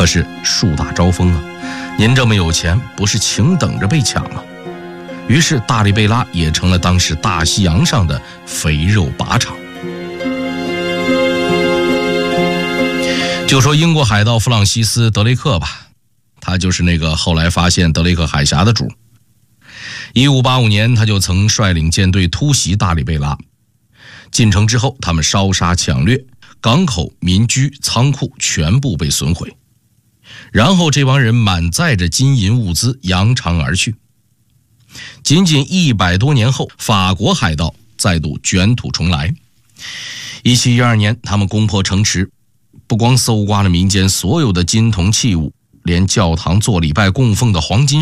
可是树大招风啊，您这么有钱，不是请等着被抢吗？于是大利贝拉也成了当时大西洋上的肥肉靶场。就说英国海盗弗朗西斯·德雷克吧，他就是那个后来发现德雷克海峡的主。1585年，他就曾率领舰队突袭大利贝拉。进城之后，他们烧杀抢掠，港口、民居、仓库全部被损毁。然后这帮人满载着金银物资扬长而去。仅仅100多年后，法国海盗再度卷土重来。1712年，他们攻破城池，不光搜刮了民间所有的金铜器物，连教堂做礼拜供奉的黄金